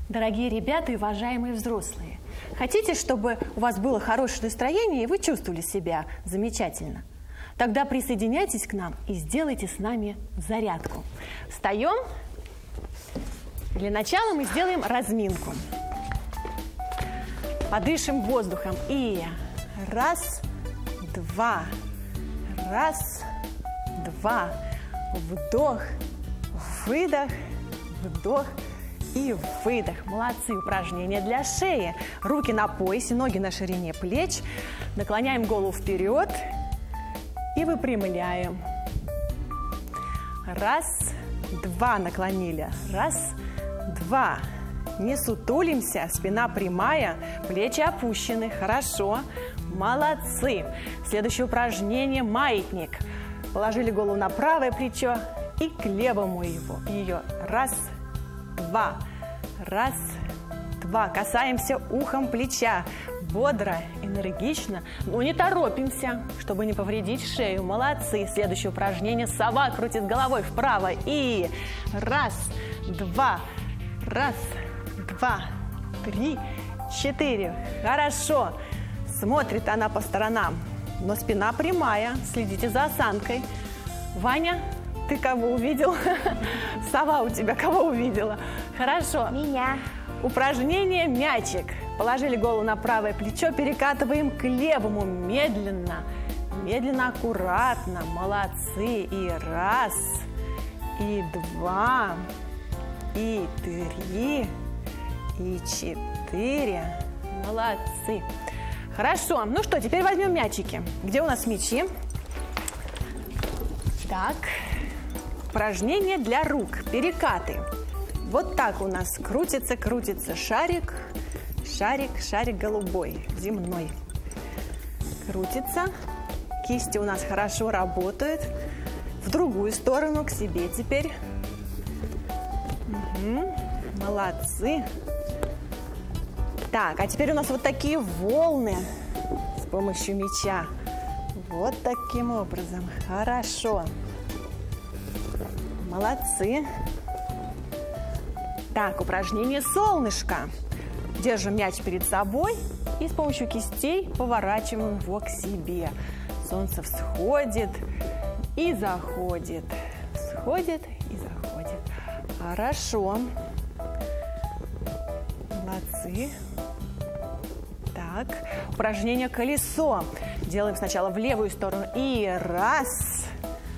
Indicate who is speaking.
Speaker 1: Дорогие ребята и уважаемые взрослые, хотите, чтобы у вас было хорошее настроение и вы чувствовали себя замечательно? Тогда присоединяйтесь к нам и сделайте с нами зарядку. Встаем. Для начала мы сделаем разминку. Подышим воздухом. И раз, два, раз, два. Вдох, выдох, вдох и выдох. Молодцы. Упражнение для шеи. Руки на поясе, ноги на ширине плеч. Наклоняем голову вперед и выпрямляем. Раз, два наклонили. Раз, два. Не сутулимся, спина прямая, плечи опущены. Хорошо. Молодцы. Следующее упражнение – маятник. Положили голову на правое плечо и к левому ее. Раз, два. Раз, два. Касаемся ухом плеча. Бодро, энергично, но не торопимся, чтобы не повредить шею. Молодцы. Следующее упражнение – сова крутит головой вправо. И раз, два. Раз, два, три, четыре. Хорошо. Смотрит она по сторонам, но спина прямая. Следите за осанкой. Ваня, ты кого увидел? Сова у тебя кого увидела? Хорошо.
Speaker 2: Меня.
Speaker 1: Упражнение «Мячик». Положили голову на правое плечо, перекатываем к левому. Медленно, медленно, аккуратно. Молодцы. И раз, и два, и три, и четыре. Молодцы. Хорошо. Ну что, теперь возьмем мячики. Где у нас мячи? Так. Упражнение для рук. Перекаты. Вот так у нас крутится шарик. Шарик голубой, земной. Крутится. Кисти у нас хорошо работают. В другую сторону, к себе теперь. Угу. Молодцы. Так, а теперь у нас вот такие волны с помощью мяча. Вот таким образом. Хорошо. Молодцы. Так, упражнение «Солнышко». Держим мяч перед собой и с помощью кистей поворачиваем его к себе. Солнце всходит и заходит. Всходит и заходит. Хорошо. Молодцы. Так, упражнение «Колесо». Делаем сначала в левую сторону. И раз.